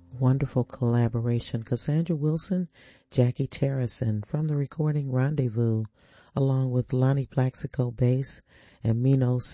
Wonderful collaboration. Cassandra Wilson, Jackie Terrison from the recording Rendezvous, along with Lonnie Plaxico bass and Mino